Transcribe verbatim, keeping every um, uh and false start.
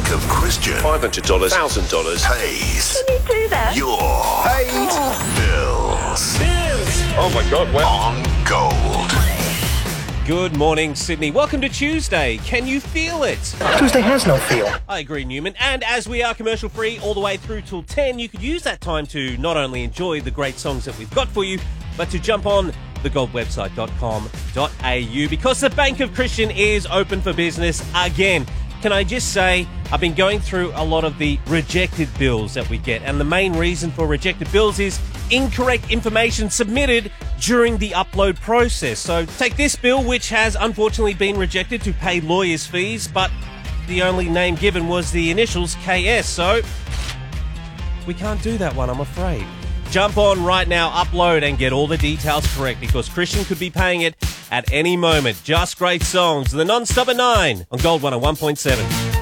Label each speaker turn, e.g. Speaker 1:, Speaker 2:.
Speaker 1: Bank of Christian
Speaker 2: five hundred dollars, one thousand dollars
Speaker 1: pays
Speaker 3: Can you do that?
Speaker 1: your bills
Speaker 2: Oh my God, wow.
Speaker 1: on Gold.
Speaker 4: Good morning, Sydney. Welcome to Tuesday. Can you feel it?
Speaker 5: Tuesday has no feel.
Speaker 4: I agree, Newman. And as we are commercial free all the way through till ten, you could use that time to not only enjoy the great songs that we've got for you, but to jump on the gold website dot com dot a u because the Bank of Christian is open for business again. Can I just say, I've been going through a lot of the rejected bills that we get, and the main reason for rejected bills is incorrect information submitted during the upload process. So take this bill, which has unfortunately been rejected to pay lawyers' fees, but the only name given was the initials K S, so we can't do that one, I'm afraid. Jump on right now, upload, and get all the details correct, because Christian could be paying it at any moment. Just great songs. The Non-Stop at nine on Gold one oh one point seven.